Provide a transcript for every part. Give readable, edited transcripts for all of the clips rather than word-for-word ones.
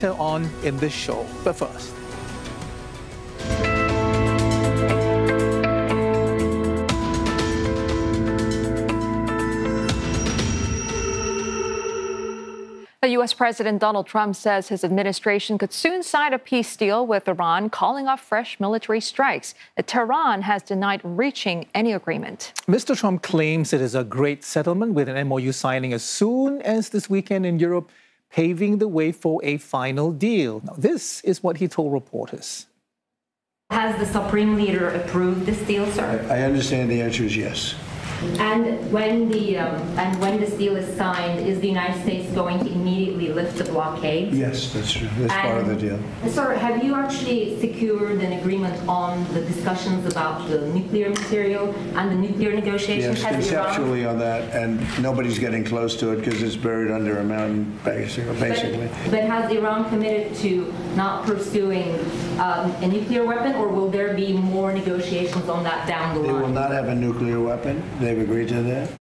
On in this show. But first, The U.S. President Donald Trump says his administration could soon sign a peace deal with Iran, calling off fresh military strikes. Tehran has denied reaching any agreement. Mr. Trump claims it is a great settlement with an MOU signing as soon as this weekend in Europe, paving the way for a final deal. Now, this is what he told reporters. Has the Supreme Leader approved this deal, sir? I understand the answer is yes. And when this deal is signed, is the United States going to immediately lift the blockade? Yes, that's true. That's part of the deal. Sir, have you actually secured an agreement on the discussions about the nuclear material and the nuclear negotiations? Yes, conceptually on that, and nobody's getting close to it because it's buried under a mountain, basically. But has Iran committed to not pursuing a nuclear weapon, or will there be more negotiations on that down the line? They will not have a nuclear weapon. They've agreed to that.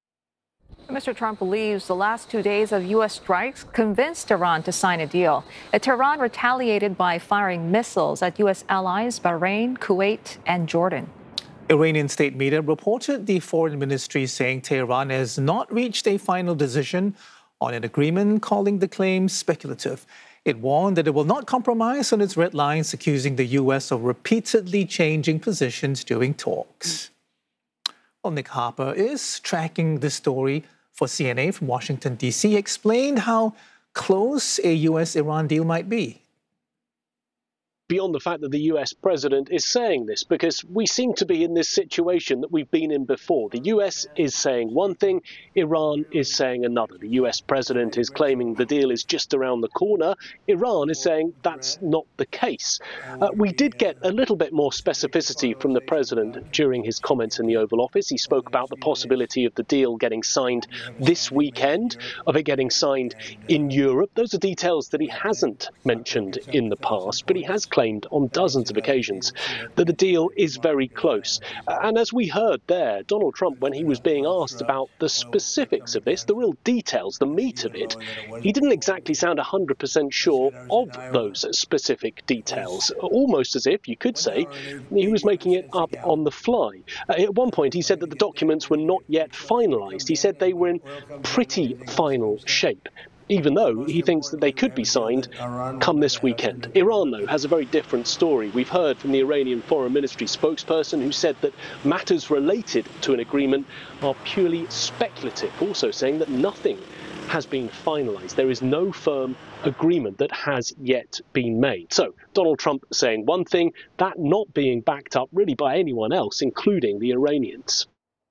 Mr. Trump believes the last 2 days of U.S. strikes convinced Iran to sign a deal. Tehran retaliated by firing missiles at U.S. allies Bahrain, Kuwait, and Jordan. Iranian state media reported the foreign ministry saying Tehran has not reached a final decision on an agreement, calling the claims speculative. It warned that it will not compromise on its red lines, accusing the U.S. of repeatedly changing positions during talks. Well, Nick Harper is tracking this story for CNA from Washington, D.C., explained how close a U.S.-Iran deal might be. Beyond the fact that the US president is saying this, because we seem to be in this situation that we've been in before. The US is saying one thing, Iran is saying another. The US president is claiming the deal is just around the corner. Iran is saying that's not the case. We did get a little bit more specificity from the president during his comments in the Oval Office. He spoke about the possibility of the deal getting signed this weekend, of it getting signed in Europe. Those are details that he hasn't mentioned in the past, but he has claimed on dozens of occasions that the deal is very close. And as we heard there, Donald Trump, when he was being asked about the specifics of this, the real details, the meat of it, he didn't exactly sound 100% sure of those specific details, almost as if, you could say, he was making it up on the fly. At one point, he said that the documents were not yet finalized. He said they were in pretty final shape, even though he thinks that they could be signed come this weekend. Iran, though, has a very different story. We've heard from the Iranian Foreign Ministry spokesperson who said that matters related to an agreement are purely speculative, also saying that nothing has been finalized. There is no firm agreement that has yet been made. So Donald Trump saying one thing, that not being backed up really by anyone else, including the Iranians.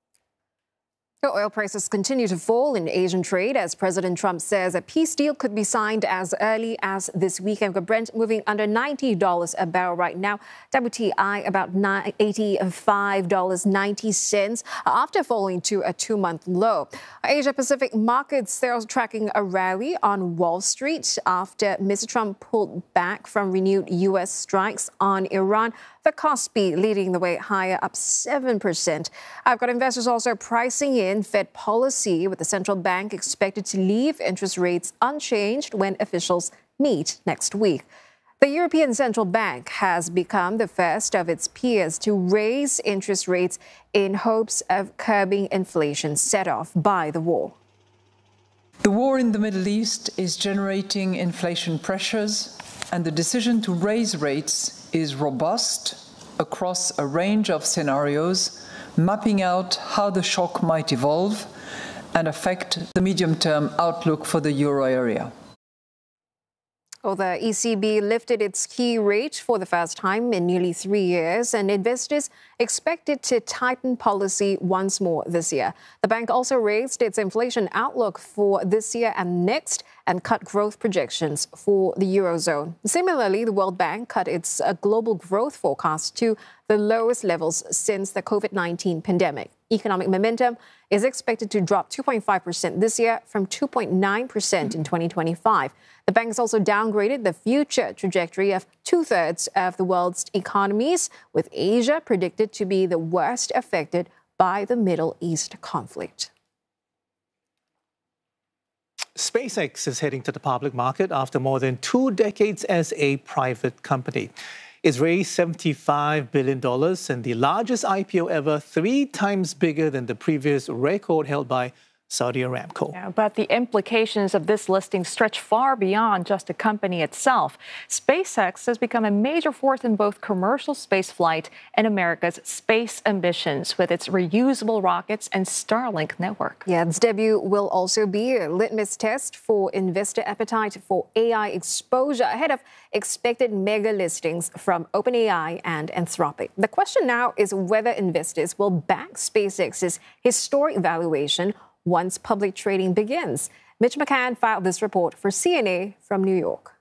Oil prices continue to fall in Asian trade as President Trump says a peace deal could be signed as early as this weekend. With Brent moving under $90 a barrel right now, WTI about $85.90 after falling to a 2-month low. Asia Pacific markets, they're also tracking a rally on Wall Street after Mr. Trump pulled back from renewed U.S. strikes on Iran. The Kospi leading the way higher, up 7%. I've got investors also pricing in Fed policy, with the central bank expected to leave interest rates unchanged when officials meet next week. The European Central Bank has become the first of its peers to raise interest rates in hopes of curbing inflation set off by the war. The war in the Middle East is generating inflation pressures, and the decision to raise rates is robust across a range of scenarios, mapping out how the shock might evolve and affect the medium-term outlook for the euro area. Well, the ECB lifted its key rate for the first time in nearly 3 years, and investors expect it to tighten policy once more this year. The bank also raised its inflation outlook for this year and next and cut growth projections for the Eurozone. Similarly, the World Bank cut its global growth forecast to the lowest levels since the COVID-19 pandemic. Economic momentum is expected to drop 2.5% this year from 2.9% in 2025. The bank has also downgraded the future trajectory of 2/3 of the world's economies, with Asia predicted to be the worst affected by the Middle East conflict. SpaceX is heading to the public market after more than 2 decades as a private company. It's raised $75 billion and the largest IPO ever, 3 times bigger than the previous record held by Saudi Aramco. Yeah, but the implications of this listing stretch far beyond just the company itself. SpaceX has become a major force in both commercial spaceflight and America's space ambitions with its reusable rockets and Starlink network. Yeah, its debut will also be a litmus test for investor appetite for AI exposure ahead of expected mega listings from OpenAI and Anthropic. The question now is whether investors will back SpaceX's historic valuation once public trading begins. Mitch McCann filed this report for CNA from New York.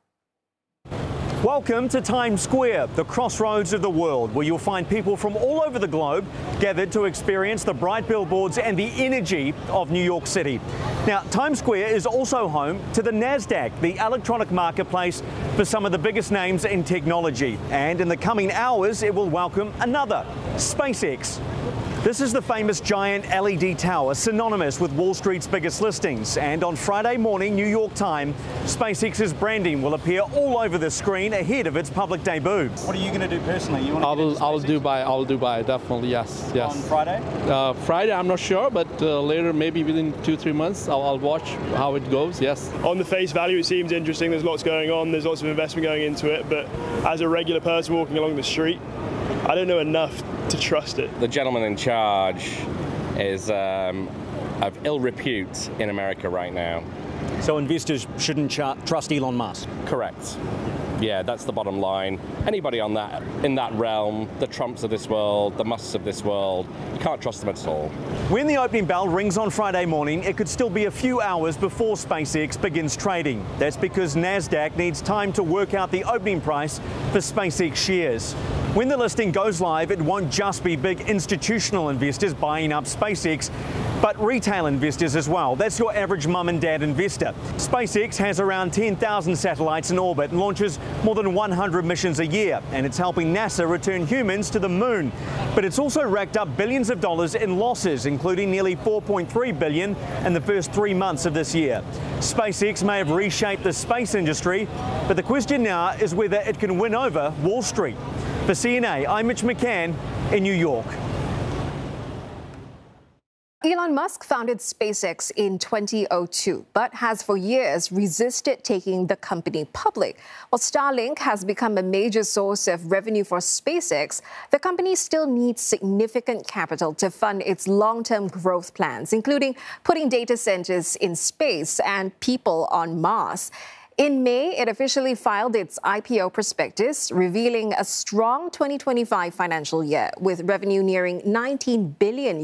Welcome to Times Square, the crossroads of the world, where you'll find people from all over the globe gathered to experience the bright billboards and the energy of New York City. Now, Times Square is also home to the NASDAQ, the electronic marketplace for some of the biggest names in technology. And in the coming hours, it will welcome another, SpaceX. This is the famous giant LED tower, synonymous with Wall Street's biggest listings. And on Friday morning, New York time, SpaceX's branding will appear all over the screen ahead of its public debut. What are you going to do personally? You want to I'll Dubai, definitely, yes. On Friday? Friday, I'm not sure, but later, maybe within 2-3 months, I'll watch how it goes, yes. On the face value, it seems interesting. There's lots going on. There's lots of investment going into it. But as a regular person walking along the street, I don't know enough to trust it. The gentleman in charge is of ill repute in America right now. So investors shouldn't trust Elon Musk? Correct. Yeah, that's the bottom line. Anybody in that realm, the Trumps of this world, the Musks of this world, you can't trust them at all. When the opening bell rings on Friday morning, it could still be a few hours before SpaceX begins trading. That's because NASDAQ needs time to work out the opening price for SpaceX shares. When the listing goes live, it won't just be big institutional investors buying up SpaceX, but retail investors as well. That's your average mum and dad investor. SpaceX has around 10,000 satellites in orbit and launches more than 100 missions a year, and it's helping NASA return humans to the moon. But it's also racked up billions of dollars in losses, including nearly $4.3 billion in the first 3 months of this year. SpaceX may have reshaped the space industry, but the question now is whether it can win over Wall Street. For CNA, I'm Mitch McCann in New York. Elon Musk founded SpaceX in 2002, but has for years resisted taking the company public. While Starlink has become a major source of revenue for SpaceX, the company still needs significant capital to fund its long-term growth plans, including putting data centers in space and people on Mars. In May, it officially filed its IPO prospectus, revealing a strong 2025 financial year with revenue nearing $19 billion.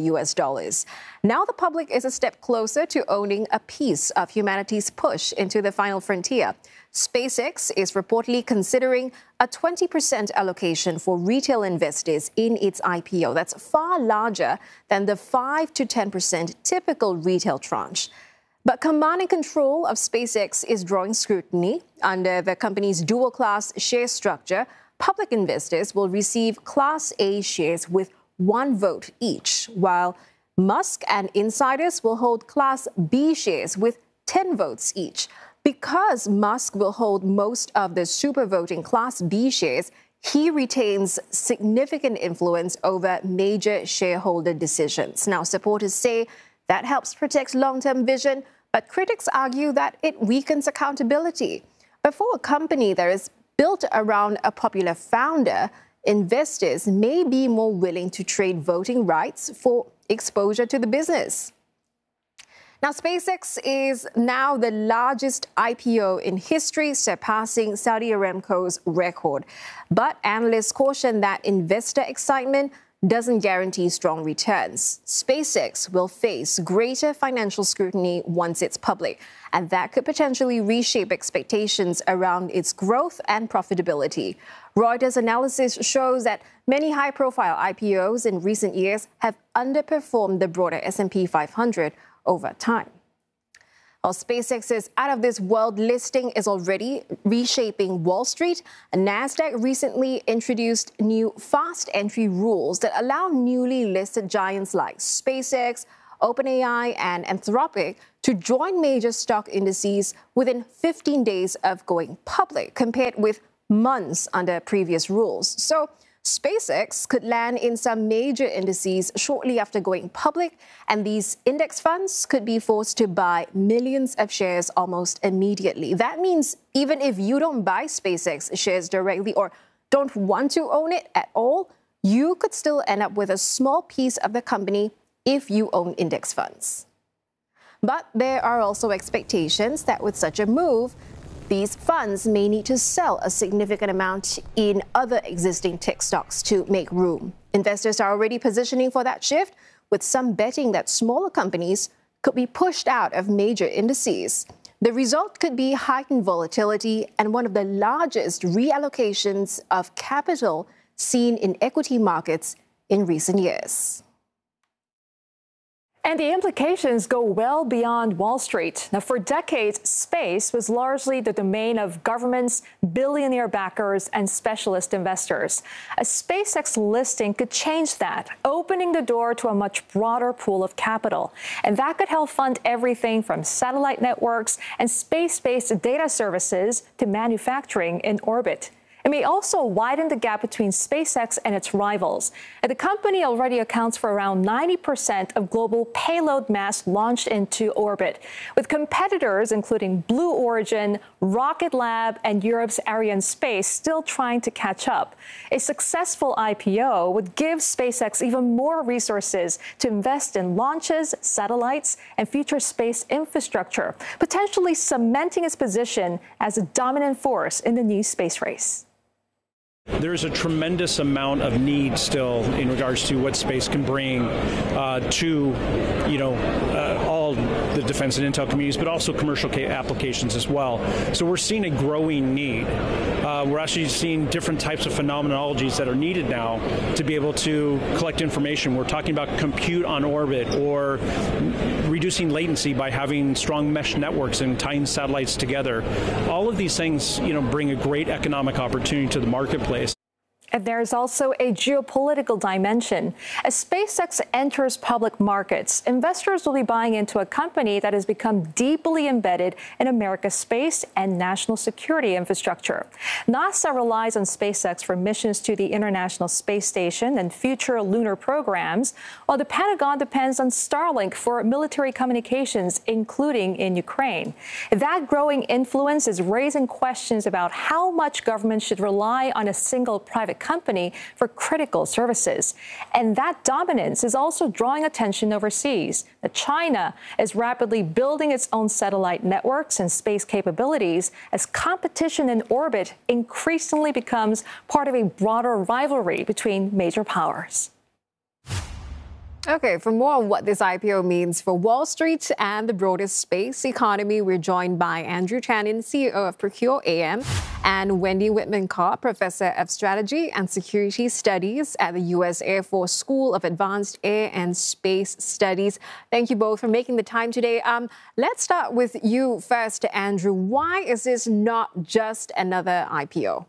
Now the public is a step closer to owning a piece of humanity's push into the final frontier. SpaceX is reportedly considering a 20% allocation for retail investors in its IPO. That's far larger than the 5 to 10% typical retail tranche. But command and control of SpaceX is drawing scrutiny. Under the company's dual-class share structure, public investors will receive Class A shares with 1 vote each, while Musk and insiders will hold Class B shares with 10 votes each. Because Musk will hold most of the supervoting Class B shares, he retains significant influence over major shareholder decisions. Now, supporters say that helps protect long-term vision, but critics argue that it weakens accountability. But for a company that is built around a popular founder, investors may be more willing to trade voting rights for exposure to the business. Now, SpaceX is now the largest IPO in history, surpassing Saudi Aramco's record. But analysts caution that investor excitement doesn't guarantee strong returns. SpaceX will face greater financial scrutiny once it's public, and that could potentially reshape expectations around its growth and profitability. Reuters analysis shows that many high-profile IPOs in recent years have underperformed the broader S&P 500 over time. While SpaceX's out-of-this-world listing is already reshaping Wall Street, NASDAQ recently introduced new fast entry rules that allow newly listed giants like SpaceX, OpenAI, and Anthropic to join major stock indices within 15 days of going public, compared with months under previous rules. So SpaceX could land in some major indices shortly after going public, and these index funds could be forced to buy millions of shares almost immediately. That means even if you don't buy SpaceX shares directly or don't want to own it at all, you could still end up with a small piece of the company if you own index funds. But there are also expectations that with such a move, these funds may need to sell a significant amount in other existing tech stocks to make room. Investors are already positioning for that shift, with some betting that smaller companies could be pushed out of major indices. The result could be heightened volatility and one of the largest reallocations of capital seen in equity markets in recent years. And the implications go well beyond Wall Street. Now, for decades, space was largely the domain of governments, billionaire backers, and specialist investors. A SpaceX listing could change that, opening the door to a much broader pool of capital. And that could help fund everything from satellite networks and space-based data services to manufacturing in orbit. It may also widen the gap between SpaceX and its rivals. And the company already accounts for around 90% of global payload mass launched into orbit, with competitors including Blue Origin, Rocket Lab, and Europe's Arianespace still trying to catch up. A successful IPO would give SpaceX even more resources to invest in launches, satellites, and future space infrastructure, potentially cementing its position as a dominant force in the new space race. There's a tremendous amount of need still in regards to what space can bring to, all the defense and intel communities, but also commercial applications as well. So we're seeing a growing need. We're actually seeing different types of phenomenologies that are needed now to be able to collect information. We're talking about compute on orbit or reducing latency by having strong mesh networks and tying satellites together. All of these things, bring a great economic opportunity to the marketplace. And there's also a geopolitical dimension. As SpaceX enters public markets, investors will be buying into a company that has become deeply embedded in America's space and national security infrastructure. NASA relies on SpaceX for missions to the International Space Station and future lunar programs, while the Pentagon depends on Starlink for military communications, including in Ukraine. That growing influence is raising questions about how much government should rely on a single private company for critical services. And that dominance is also drawing attention overseas. China is rapidly building its own satellite networks and space capabilities as competition in orbit increasingly becomes part of a broader rivalry between major powers. Okay, for more on what this IPO means for Wall Street and the broader space economy, we're joined by Andrew Chanin, CEO of Procure AM, and Wendy Whitman-Cobb, Professor of Strategy and Security Studies at the U.S. Air Force School of Advanced Air and Space Studies. Thank you both for making the time today. Let's start with you first, Andrew. Why is this not just another IPO?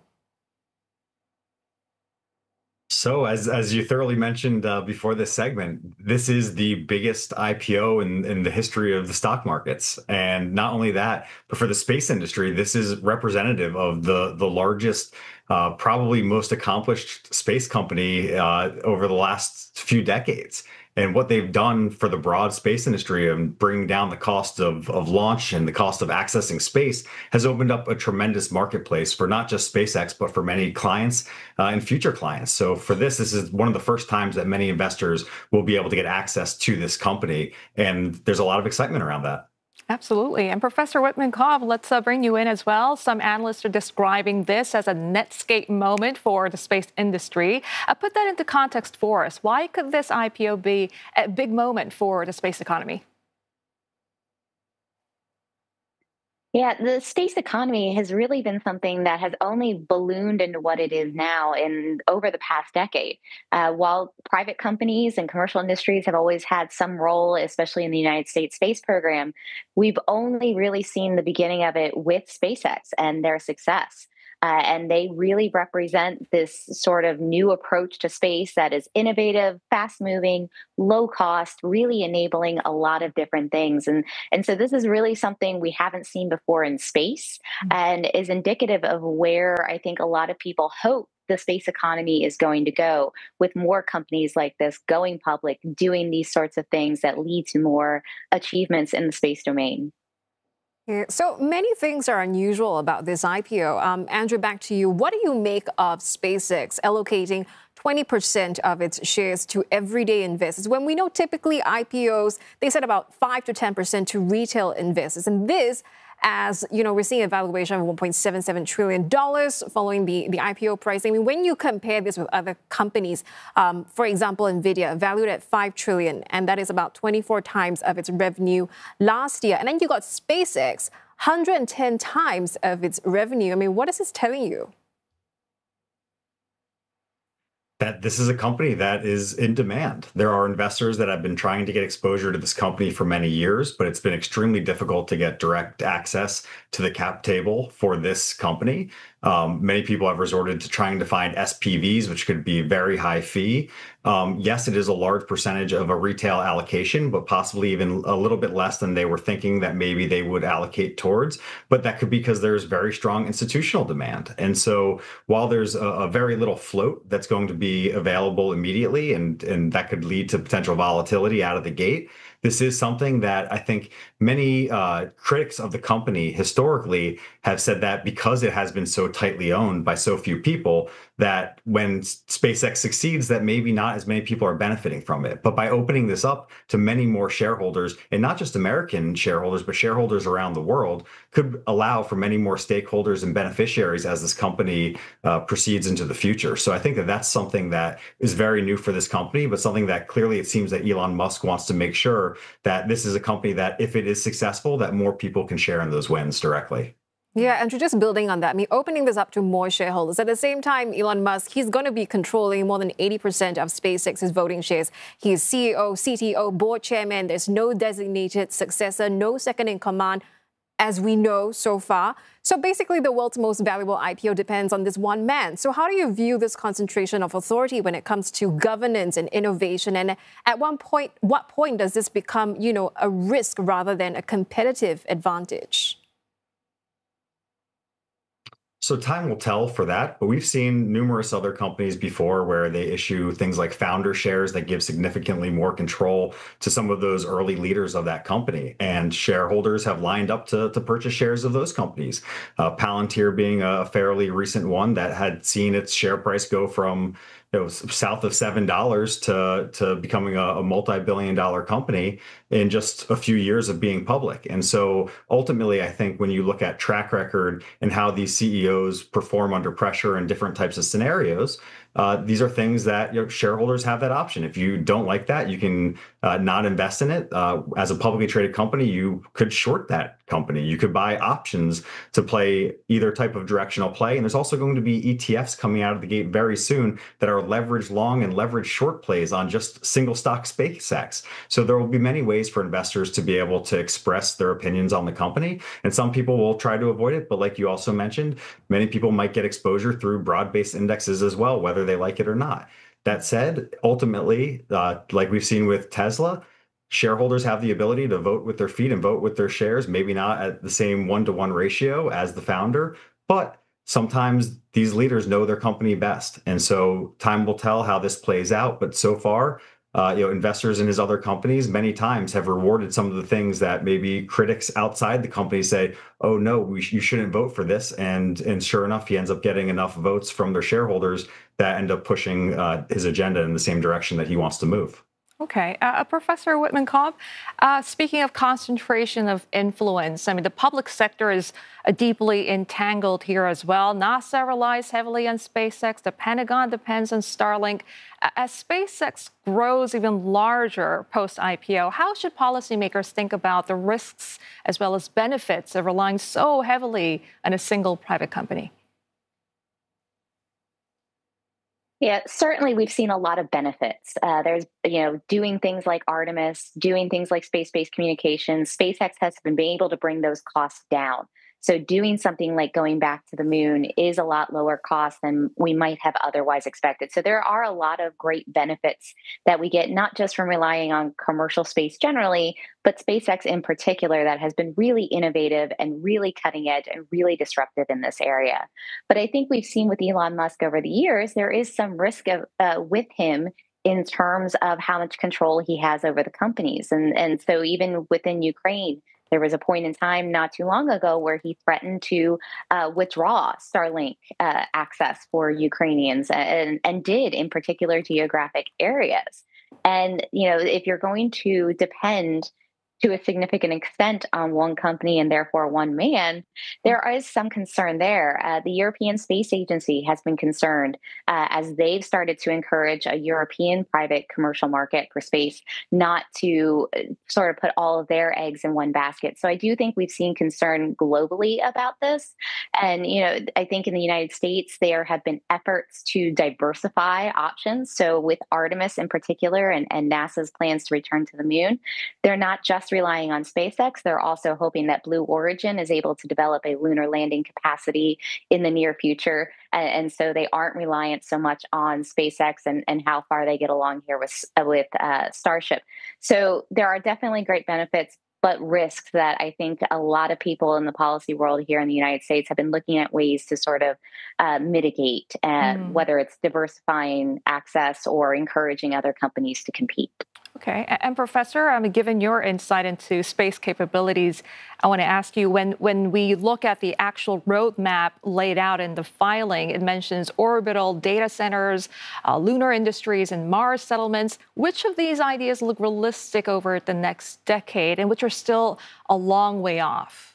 So, as you thoroughly mentioned before this segment, this is the biggest IPO in the history of the stock markets. And not only that, but for the space industry, this is representative of the largest, probably most accomplished space company over the last few decades. And what they've done for the broad space industry and bringing down the cost of launch and the cost of accessing space has opened up a tremendous marketplace for not just SpaceX, but for many clients and future clients. So for this is one of the first times that many investors will be able to get access to this company. And there's a lot of excitement around that. Absolutely. And Professor Whitman-Cobb, let's bring you in as well. Some analysts are describing this as a Netscape moment for the space industry. Put that into context for us. Why could this IPO be a big moment for the space economy? Yeah, the space economy has really been something that has only ballooned into what it is now in over the past decade. While private companies and commercial industries have always had some role, especially in the United States space program, we've only really seen the beginning of it with SpaceX and their success. And they really represent this sort of new approach to space that is innovative, fast moving, low cost, really enabling a lot of different things. And so this is really something we haven't seen before in space and is indicative of where I think a lot of people hope the space economy is going to go, with more companies like this going public, doing these sorts of things that lead to more achievements in the space domain. Yeah, so many things are unusual about this IPO. Andrew, back to you. What do you make of SpaceX allocating 20% of its shares to everyday investors, when we know typically IPOs, they set about 5 to 10% to retail investors? And this, as you know, we're seeing a valuation of $1.77 trillion following the IPO price. I mean, when you compare this with other companies, for example, NVIDIA, valued at $5 trillion, and that is about 24 times of its revenue last year. And then you got SpaceX, 110 times of its revenue. I mean, what is this telling you? That this is a company that is in demand. There are investors that have been trying to get exposure to this company for many years, but it's been extremely difficult to get direct access to the cap table for this company. Many people have resorted to trying to find SPVs, which could be very high fee. Yes, it is a large percentage of a retail allocation, but possibly even a little bit less than they were thinking that maybe they would allocate towards. But that could be because there's very strong institutional demand. And so while there's a very little float that's going to be available immediately, and that could lead to potential volatility out of the gate, this is something that I think many critics of the company historically have said that because it has been so tightly owned by so few people, that when SpaceX succeeds, that maybe not as many people are benefiting from it. But by opening this up to many more shareholders, and not just American shareholders, but shareholders around the world, could allow for many more stakeholders and beneficiaries as this company proceeds into the future. So I think that that's something that is very new for this company, but something that clearly it seems that Elon Musk wants to make sure that this is a company that, if it is successful, that more people can share in those wins directly. Yeah, Andrew, just building on that, I mean, opening this up to more shareholders. At the same time, Elon Musk, he's going to be controlling more than 80% of SpaceX's voting shares. He is CEO, CTO, board chairman. There's no designated successor, no second in command, as we know so far. So basically, the world's most valuable IPO depends on this one man. So how do you view this concentration of authority when it comes to governance and innovation? And at what point does this become, you know, a risk rather than a competitive advantage? So time will tell for that, but we've seen numerous other companies before where they issue things like founder shares that give significantly more control to some of those early leaders of that company. And shareholders have lined up to purchase shares of those companies. Palantir being a fairly recent one that had seen its share price go from south of $7 to becoming a multi-billion-dollar company in just a few years of being public. And so ultimately, I think when you look at track record and how these CEOs perform under pressure in different types of scenarios, these are things that shareholders have that option. If you don't like that, you can not invest in it. As a publicly traded company, you could short that company. You could buy options to play either type of directional play. And there's also going to be ETFs coming out of the gate very soon that are leverage long and leverage short plays on just single stock SpaceX. So there will be many ways for investors to be able to express their opinions on the company. And some people will try to avoid it. But like you also mentioned, many people might get exposure through broad-based indexes as well, whether they like it or not. That said, ultimately, like we've seen with Tesla, shareholders have the ability to vote with their feet and vote with their shares, maybe not at the same 1-to-1 ratio as the founder, but sometimes these leaders know their company best. And so time will tell how this plays out. But so far, investors in his other companies many times have rewarded some of the things that maybe critics outside the company say, oh, no, you shouldn't vote for this. And sure enough, he ends up getting enough votes from their shareholders that end up pushing his agenda in the same direction that he wants to move. Okay. Professor Whitman-Cobb, speaking of concentration of influence, I mean, the public sector is deeply entangled here as well. NASA relies heavily on SpaceX. The Pentagon depends on Starlink. As SpaceX grows even larger post-IPO, how should policymakers think about the risks as well as benefits of relying so heavily on a single private company? Yeah, certainly we've seen a lot of benefits. There's, doing things like Artemis, doing things like space-based communications. SpaceX has been able to bring those costs down. So doing something like going back to the moon is a lot lower cost than we might have otherwise expected. So there are a lot of great benefits that we get, not just from relying on commercial space generally, but SpaceX in particular, that has been really innovative and really cutting edge and really disruptive in this area. But I think we've seen with Elon Musk over the years, there is some risk of, with him in terms of how much control he has over the companies. And so even within Ukraine, there was a point in time not too long ago where he threatened to withdraw Starlink access for Ukrainians and did in particular geographic areas. And, if you're going to depend to a significant extent on one company and therefore one man, there is some concern there. The European Space Agency has been concerned as they've started to encourage a European private commercial market for space not to sort of put all of their eggs in one basket. So I do think we've seen concern globally about this. And, I think in the United States, there have been efforts to diversify options. So with Artemis in particular and NASA's plans to return to the moon, they're not just relying on SpaceX. They're also hoping that Blue Origin is able to develop a lunar landing capacity in the near future. And so they aren't reliant so much on SpaceX and how far they get along here with Starship. So there are definitely great benefits, but risks that I think a lot of people in the policy world here in the United States have been looking at ways to sort of mitigate, whether it's diversifying access or encouraging other companies to compete. Okay. And Professor, given your insight into space capabilities, I want to ask you, when we look at the actual roadmap laid out in the filing, it mentions orbital data centers, lunar industries, and Mars settlements. Which of these ideas look realistic over the next decade and which are still a long way off?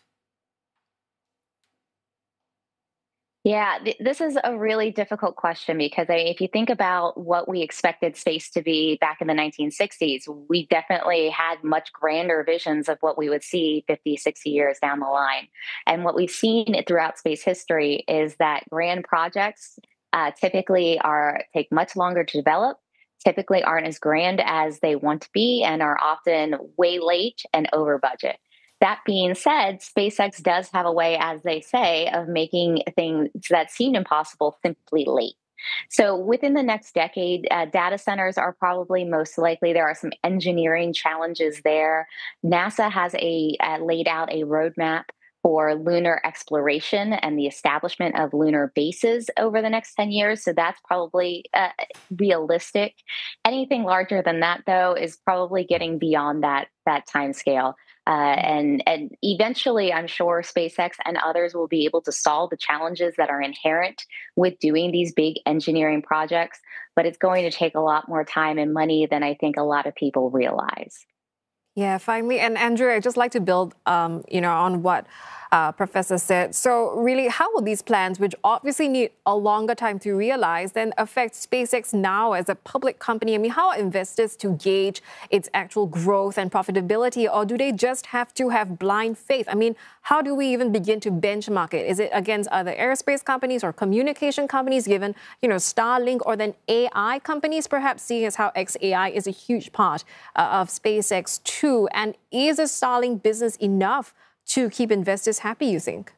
Yeah, this is a really difficult question because if you think about what we expected space to be back in the 1960s, we definitely had much grander visions of what we would see 50, 60 years down the line. And what we've seen throughout space history is that grand projects typically take much longer to develop, typically aren't as grand as they want to be, and are often way late and over budget. That being said, SpaceX does have a way, as they say, of making things that seem impossible simply late. So within the next decade, data centers are probably most likely. There are some engineering challenges there. NASA has laid out a roadmap for lunar exploration and the establishment of lunar bases over the next 10 years. So that's probably realistic. Anything larger than that, though, is probably getting beyond that time scale. And eventually, I'm sure SpaceX and others will be able to solve the challenges that are inherent with doing these big engineering projects. But it's going to take a lot more time and money than I think a lot of people realize. Yeah, finally. And Andrew, I'd just like to build, on what Professor said. So really, how will these plans, which obviously need a longer time to realize, then affect SpaceX now as a public company? I mean, how are investors to gauge its actual growth and profitability, or do they just have to have blind faith? I mean, how do we even begin to benchmark it? Is it against other aerospace companies or communication companies, given, Starlink, or then AI companies, perhaps, seeing as how xAI is a huge part of SpaceX too? And is a Starlink business enough to keep investors happy, you think?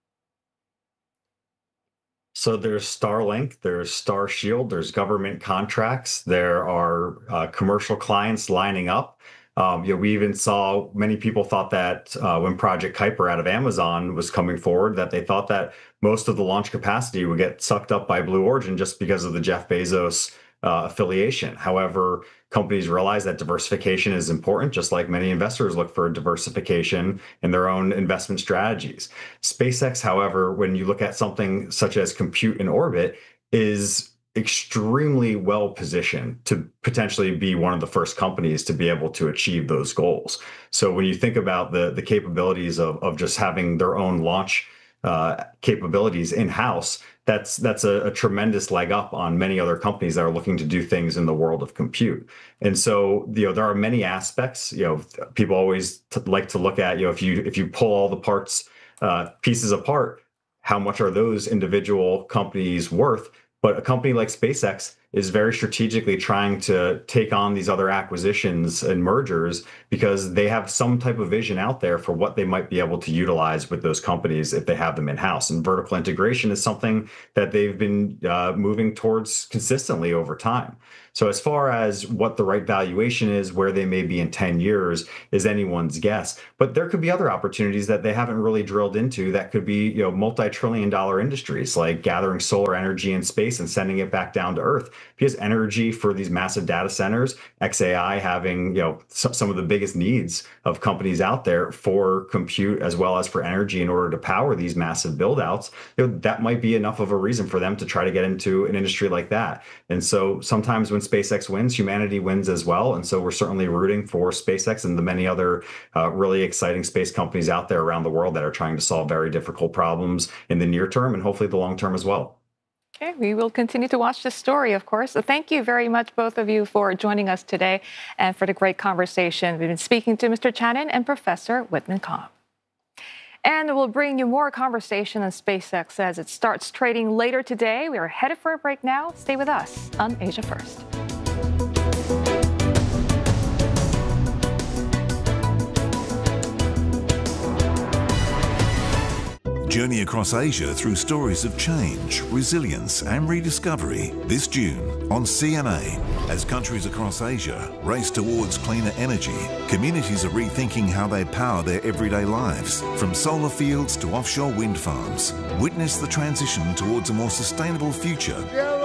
So there's Starlink, there's Starshield, there's government contracts, there are commercial clients lining up. We even saw many people thought that when Project Kuiper out of Amazon was coming forward, that they thought that most of the launch capacity would get sucked up by Blue Origin just because of the Jeff Bezos affiliation. However, companies realize that diversification is important, just like many investors look for diversification in their own investment strategies. SpaceX, however, when you look at something such as compute in orbit, is extremely well positioned to potentially be one of the first companies to be able to achieve those goals. So when you think about the capabilities of just having their own launch capabilities in-house, that's a tremendous leg up on many other companies that are looking to do things in the world of compute. And so, there are many aspects. People always like to look at, if you pull all the pieces apart, how much are those individual companies worth? But a company like SpaceX is very strategically trying to take on these other acquisitions and mergers because they have some type of vision out there for what they might be able to utilize with those companies if they have them in-house. And vertical integration is something that they've been moving towards consistently over time. So as far as what the right valuation is, where they may be in 10 years, is anyone's guess. But there could be other opportunities that they haven't really drilled into that could be, multi-trillion-dollar industries like gathering solar energy in space and sending it back down to Earth. Because energy for these massive data centers, xAI having, some of the biggest needs of companies out there for compute as well as for energy in order to power these massive build-outs, that might be enough of a reason for them to try to get into an industry like that. And so sometimes when SpaceX wins, humanity wins as well. And so we're certainly rooting for SpaceX and the many other really exciting space companies out there around the world that are trying to solve very difficult problems in the near term and hopefully the long term as well. Okay, we will continue to watch this story, of course. So thank you very much, both of you, for joining us today and for the great conversation. We've been speaking to Mr. Chanin and Professor Whitman Kong. And we'll bring you more conversation on SpaceX as it starts trading later today. We are headed for a break now. Stay with us on Asia First. Journey across Asia through stories of change, resilience and rediscovery this June on CNA. As countries across Asia race towards cleaner energy, communities are rethinking how they power their everyday lives. From solar fields to offshore wind farms, witness the transition towards a more sustainable future.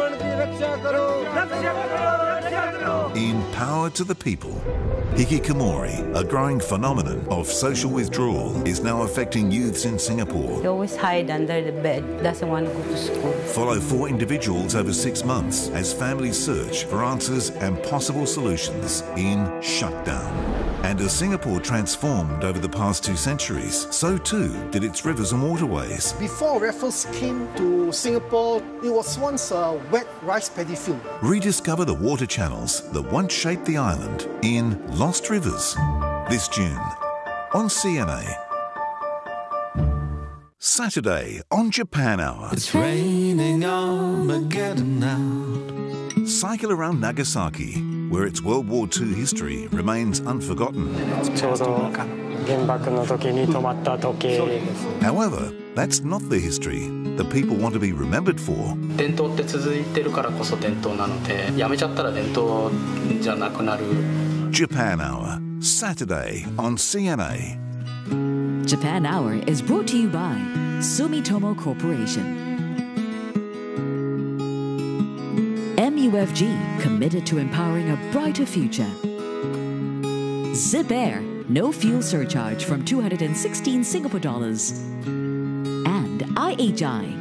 In Power to the People, hikikomori, a growing phenomenon of social withdrawal, is now affecting youths in Singapore. They always hide under the bed, doesn't want to go to school. Follow 4 individuals over 6 months as families search for answers and possible solutions in Shutdown. And as Singapore transformed over the past 2 centuries, so too did its rivers and waterways. Before Raffles came to Singapore, it was once a wet rice paddy field. Rediscover the water channels that once shaped the island in Lost Rivers this June on CNA. Saturday on Japan Hour. It's raining Armageddon now. Cycle around Nagasaki, where its World War II history remains unforgotten. However, that's not the history that people want to be remembered for. Japan Hour, Saturday on CNA. Japan Hour is brought to you by Sumitomo Corporation. MUFG, committed to empowering a brighter future. Zip Air, no fuel surcharge from 216 Singapore dollars. And IHI,